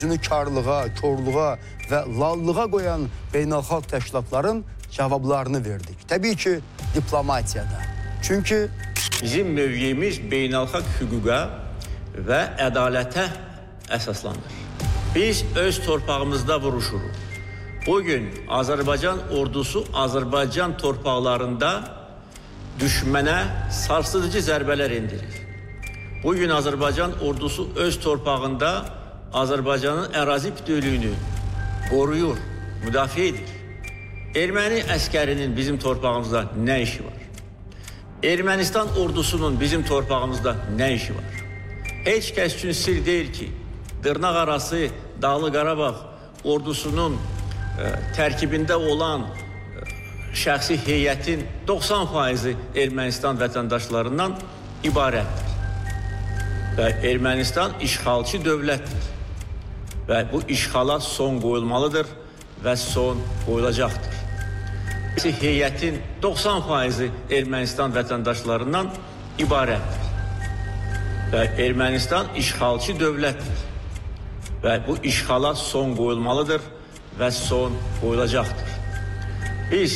karlığa, körlüğa və lallığa qoyan beynəlxalq təşkilatların cavablarını verdik. Təbii ki, diplomatiyada. Çünki bizim mövqeyimiz beynəlxalq hüquqa və ədalətə əsaslanır. Biz öz torpağımızda vuruşuruq. Bugün Azərbaycan ordusu Azərbaycan torpaqlarında düşmənə sarsıdıcı zərbələr endirir. Bugün Azərbaycan ordusu öz torpağında Azərbaycanın ərazi bütövlüyünü qoruyur, müdafiə edir. Erməni əskərinin bizim torpağımızda nə işi var? Ermənistan ordusunun bizim torpağımızda nə işi var? Heç kəs üçün sir deyil ki, dırnaq arası Dağlı Qarabağ ordusunun tərkibində olan şəxsi heyətin 90%-i Ermənistan vətəndaşlarından ibarətdir. Və Ermənistan işğalçı dövlətdir. Və bu işğala son qoyulmalıdır və son qoyulacaqdır. Heyətin 90%-i Ermənistan vətəndaşlarından ibarətdir. Və Ermənistan işğalçı dövlətdir. Və bu işğala son qoyulmalıdır və son qoyulacaqdır. Biz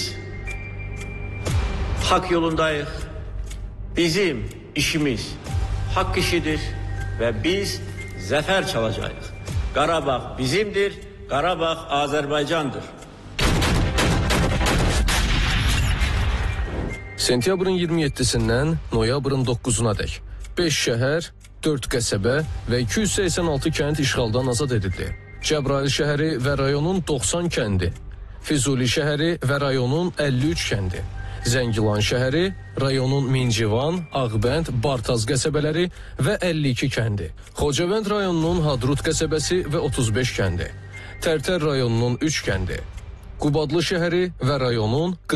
haqq yolundayıq. Bizim işimiz haqq işidir və biz zəfər çalacağıq. Qarabağ bizimdir, Qarabağ Azərbaycandır. Sentyabrın 27-sindən noyabrın 9-una dək 5 şəhər, 4 qəsəbə və 286 kənd işğaldan azad edildi. Cəbrayıl şəhəri və rayonun 90 kəndi, Füzuli şəhəri və rayonun 53 kəndi, Zəngilan şəhəri, rayonun Mincivan, Ağbənd, Bartaz qəsəbələri və 52 kəndi, Xocavənd rayonunun Hadrut qəsəbəsi və 35 kəndi, Tərtər rayonunun 3 kəndi, Qubadlı şəhəri və rayonun